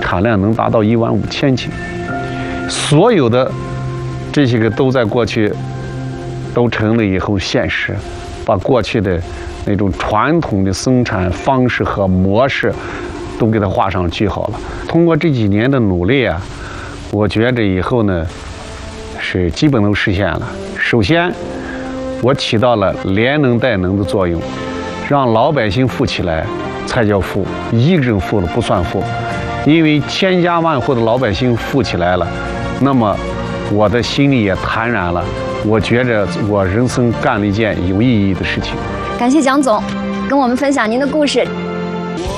产量能达到15000斤。所有的这些个都在过去都成了以后现实，把过去的那种传统的生产方式和模式都给它画上句号了。通过这几年的努力啊，我觉着以后呢是基本都实现了。首先，我起到了连能带能的作用，让老百姓富起来才叫富，一个人富了不算富。因为千家万户的老百姓富起来了，那么我的心里也坦然了。我觉着我人生干了一件有意义的事情。 感谢蒋总跟我们分享您的故事。